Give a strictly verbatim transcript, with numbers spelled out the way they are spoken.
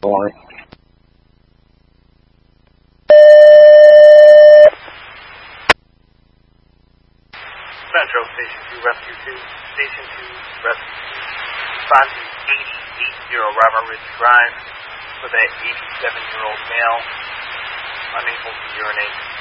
Boy. Metro Station two, Rescue two. Station two, Rescue two. Respond to eighty eighty Robert Ridge Drive with an eighty-seven-year-old male unable to urinate.